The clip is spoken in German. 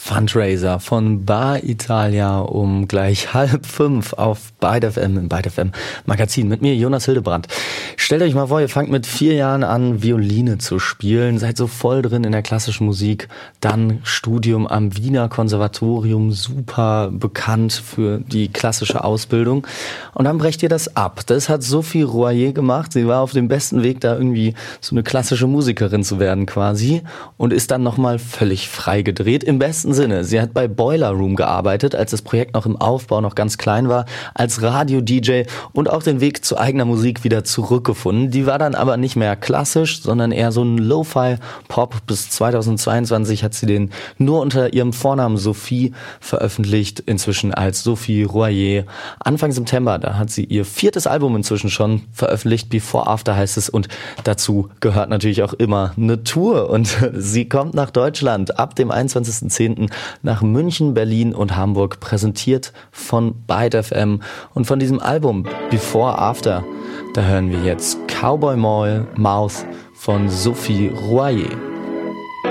Fundraiser von Bar Italia um gleich 4:30 auf Byte FM im Byte FM Magazin mit mir, Jonas Hildebrand. Stellt euch mal vor, ihr fangt mit 4 Jahren an, Violine zu spielen, seid so voll drin in der klassischen Musik, dann Studium am Wiener Konservatorium, super bekannt für die klassische Ausbildung und dann brecht ihr das ab. Das hat Sophie Royer gemacht, sie war auf dem besten Weg, da irgendwie so eine klassische Musikerin zu werden quasi und ist dann nochmal völlig frei gedreht, im besten Sinne. Sie hat bei Boiler Room gearbeitet, als das Projekt noch im Aufbau, noch ganz klein war, als Radio-DJ und auch den Weg zu eigener Musik wieder zurückgefunden. Die war dann aber nicht mehr klassisch, sondern eher so ein Lo-Fi-Pop. Bis 2022 hat sie den nur unter ihrem Vornamen Sophie veröffentlicht, inzwischen als Sophie Royer. Anfang September, da hat sie ihr 4. Album inzwischen schon veröffentlicht, Before After heißt es, und dazu gehört natürlich auch immer eine Tour und sie kommt nach Deutschland ab dem 21.10. nach München, Berlin und Hamburg, präsentiert von Byte FM. Und von diesem Album Before After, da hören wir jetzt Cowboy Mouth von Sophie Royer.